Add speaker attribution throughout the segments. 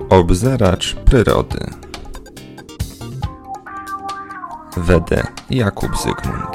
Speaker 1: Obzeracz przyrody. Wede Jakub Zygmunt.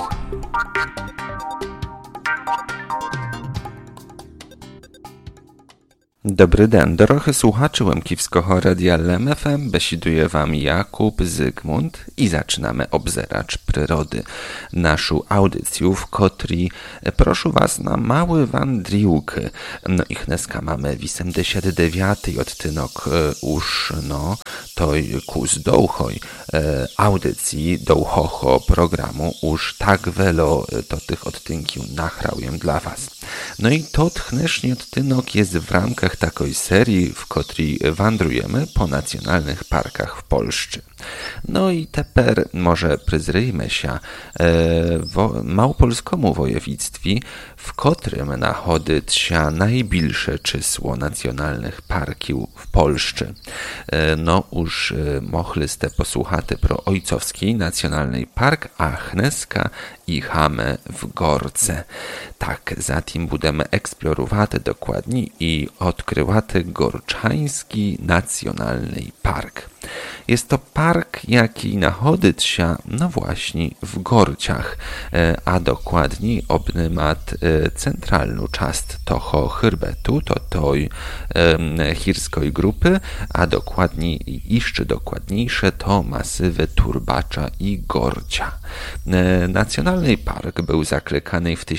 Speaker 1: Dobry den, drodzy słuchacze Łemkiwskiego Radia LEM FM, besiduje wam Jakub Zygmunt i zaczynamy Obzeracz przyrody. Naszą audycję, w której proszę was na mały wandriłk. No i dneska mamy 89 odtynok już, toj kus dołchoj audycji, dołchocho programu już tak wielo to tych odtynków nachrałem dla was. No i to dneszny odtynok jest w ramkach takiej serii, w której wandrujemy po nacjonalnych parkach w Polsce. No i teper może przyzryjmy się w małopolskomu województwie, w którym nachodzi się najbliższe czysło nacjonalnych parków w Polsce. No już mogliście posłuchać pro Ojcowski Nacjonalny Park, a dneska jechamy w Gorce. Tak, zatem będziemy eksplorować dokładnie i odkrywać Gorczański Nacjonalny Park. Jest to park, jaki nachodzi się, właśnie w Gorciach, a dokładniej obnymat centralną część toho chyrbetu, to tej chirskiej grupy, a dokładniej, jeszcze dokładniejsze, to masywy Turbacza i Gorcia. Nacjonalny park był zaklekany w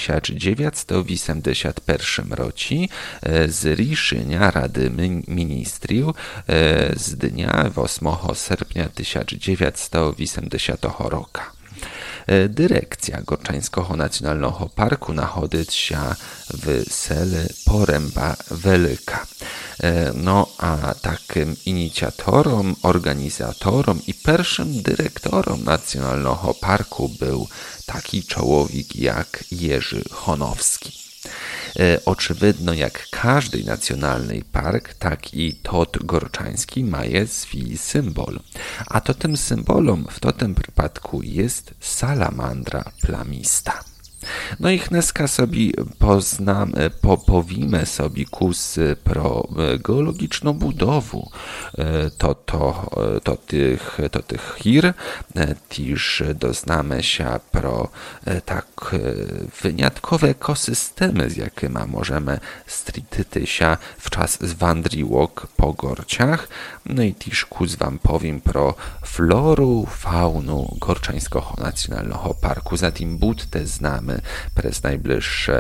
Speaker 1: 1981 roku z riszenia Rady Ministrów z dnia 8 sierpnia 1980 roku. Dyrekcja Gorczańskiego Nacjonalnego Parku nachodzi się w sele Poręba Wielka. No a takim inicjatorom, organizatorom i pierwszym dyrektorom Nacjonalnego Parku był taki człowiek jak Jerzy Honowski. Oczywidno jak każdy nacjonalny park, tak i tot gorczański ma swój symbol. A to tym symbolem w tym przypadku jest salamandra plamista. No i dneska sobie powiemy sobie kus pro geologiczną budowę tych chir, też doznamy się pro tak wyjątkowe ekosystemy, z jakimi możemy strityty się w czas wandriłok po Gorciach. No i też kus wam powiem pro floru, faunu Gorczańskiego Nacjonalnego Parku. Zatem budźcie znamy przez najbliższe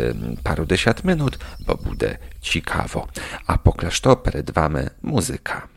Speaker 1: parudziesiąt minut, bo będzie ciekawo. A poklaszto przed wami muzyka.